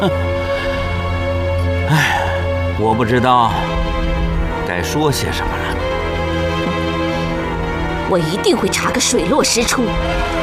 哎，我不知道该说些什么了。 我一定会查个水落石出。